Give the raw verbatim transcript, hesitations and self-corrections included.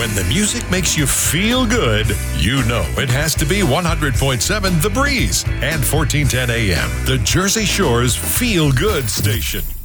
When the music makes you feel good, you know it has to be one hundred point seven The Breeze and fourteen ten A M, the Jersey Shore's feel-good station.